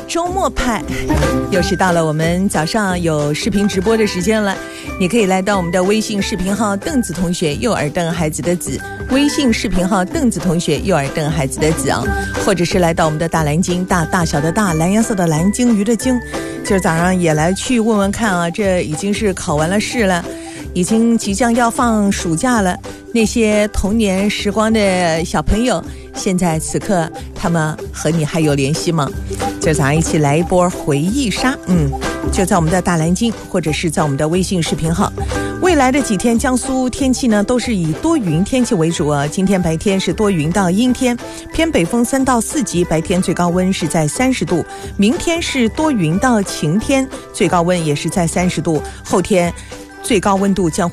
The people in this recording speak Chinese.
周末派，又是到了我们早上有视频直播的时间了。你可以来到我们的微信视频号邓子同学，右耳瞪孩子的子，微信视频号邓子同学，右耳瞪孩子的子啊，或者是来到我们的大蓝鲸，大小的大，蓝颜色的蓝，鲸鱼的鲸。今儿早上也来去问问看啊，这已经是考完了试了，已经即将要放暑假了，那些童年时光的小朋友，现在此刻他们和你还有联系吗？今儿早上一起来一波回忆杀，就在我们的大蓝鲸，或者是在我们的微信视频号。未来的几天江苏天气呢都是以多云天气为主啊。今天白天是多云到阴天，偏北风3到4级，白天最高温是在30度。明天是多云到晴天，最高温也是在30度。后天最高温度将